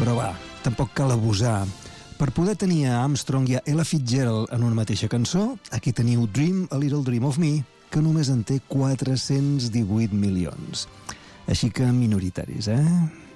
Però va, tampoc cal abusar. Per poder tenir a Armstrong i a Ella Fitzgerald en una mateixa cançó, aquí teniu Dream a Little Dream of Me, que només en té 418 milions. Així que minoritaris, eh?